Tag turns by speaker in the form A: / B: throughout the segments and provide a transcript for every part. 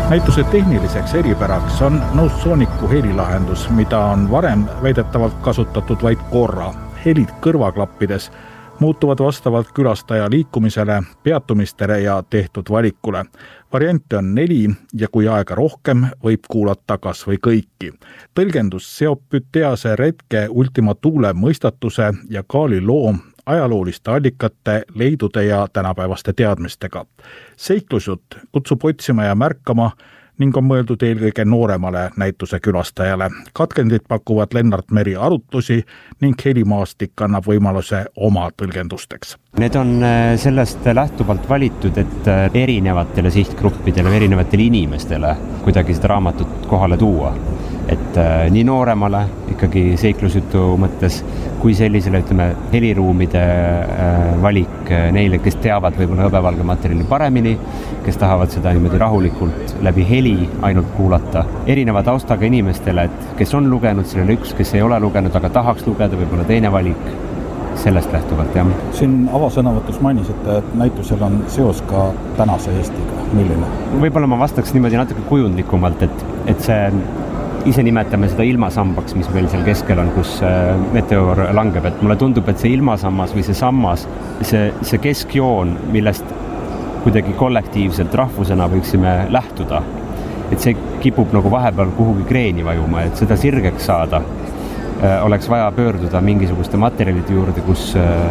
A: Näituse tehniliseks eripäraks on Nosonicu helilahendus, mida on varem väidetavalt kasutatud vaid korra. Helid kõrvaklappides muutuvad vastavalt külastaja liikumisele, peatumistele ja tehtud valikule. Variante on 4 ja kui aega rohkem, võib kuulata kas või kõiki. Tõlgendus seob Pythiase retke Ultima Thule mõistatuse ja Kaali loo ajalooliste allikate, leidude ja tänapäevaste teadmistega. Seiklusjutt kutsub otsima ja märkama ning on mõeldud eelkõige nooremale näituse külastajale. Katkendid pakuvad Lennart Meri arutlusi ning helimaastik annab võimaluse oma tõlgendusteks.
B: Need on sellest lähtuvalt valitud, et erinevatele sihtgruppidele, erinevatele inimestele kuidagi seda raamatut kohale tuua. Et nii nooremale ikkagi seiklusjutu mõttes, kui sellisele heliruumide valik neile, kes teavad võib-olla hõbevalge materjali paremini, kes tahavad seda niimoodi rahulikult läbi heli ainult kuulata. Erineva taustaga inimestele, et kes on lugenud sellele üks, kes ei ole lugenud, aga tahaks lugeda, võib-olla teine valik. Sellest lähtuvalt, jah.
A: Siin avasõnavõtus mainisite, et näitusel on seos ka tänase Eestiga. Milline?
B: Võib-olla ma vastaks niimoodi natuke kujundlikumalt, et see ise nimetame seda ilmasambaks, mis meil seal keskel on, kus meteor langeb. Et mulle tundub, et see ilmasammas või see sammas, see keskjoon, millest kuidagi kollektiivselt rahvusena võiksime lähtuda, et see kipub nagu vahepeal kuhugi kreeni vajuma, et seda sirgeks saada oleks vaja pöörduda mingisuguste materjalide juurde, kus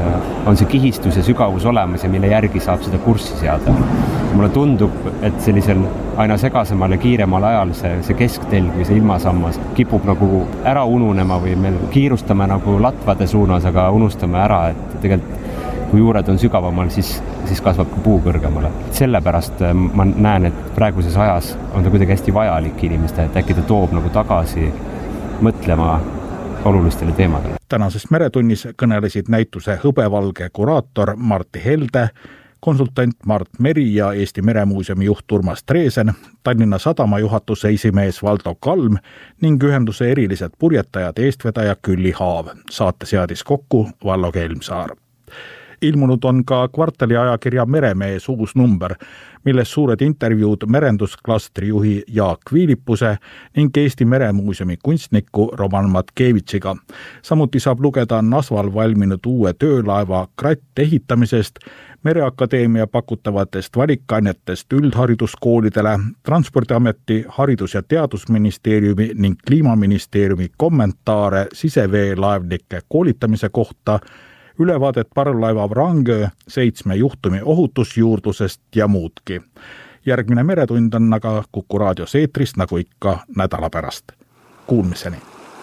B: on see kihistus ja sügavus olemas ja mille järgi saab seda kurssi seada. Mulle tundub, et sellisel aina segasemal ja kiiremal ajal see kesktelg või see ilmasammas kipub nagu ära ununema või me kiirustame nagu latvade suunas, aga unustame ära, et tegelikult kui juured on sügavamal, siis kasvab ka puu kõrgemale. Sellepärast ma näen, et praeguses ajas on ta kuidagi hästi vajalik inimeste, et äkki ta toob nagu tagasi mõtlema olulistele teemadele.
A: Tänases Meretunnis kõnelesid näituse hõbevalge kuraator Martti Helde, konsultant Mart Meri ja Eesti Meremuuseumi juht Urmas Treesen, Tallinna Sadama juhatuse esimees Valdo Kalm ning ühenduse erilised purjetajad eestvedaja Külli Haav. Saate seadis kokku Vallo Kelmsaar. Ilmunud on ka kvartali ajakirja Meremees uus number, milles suured intervjuud merendusklastri juhi Jaak Viilipuse ning Eesti Meremuuseumi kunstniku Roman Matkevitšiga. Samuti saab lugeda Nasval valminud uue töölaeva Kratt ehitamisest, Mereakadeemia pakutavatest valikainetest üldhariduskoolidele, Transpordiameti, Haridus- ja Teadusministeeriumi ning Kliimaministeeriumi kommentaare siseveelaevnike koolitamise kohta, ülevaadet parvlaeva Vrangö 7 juhtumi ohutusjuurdlusest ja muudki. Järgmine Meretund on aga Kuku raadios eetris nagu ikka nädala pärast. Kuulmiseni.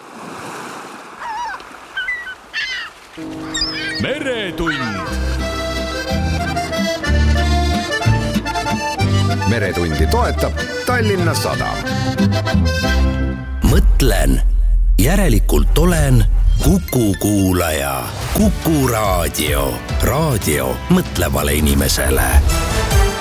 C: Meretund.
D: Meretundi toetab Tallinna Sadam.
E: Mõtlen, järelikult olen Kuku kuulaja. Kuku raadio. Raadio mõtlevale inimesele.